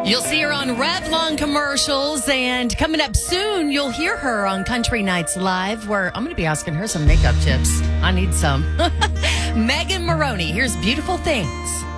You'll see her on Revlon commercials, and coming up soon, you'll hear her on Country Nights Live, where I'm going to be asking her some makeup tips. I need some. Megan Moroney, here's Beautiful Things.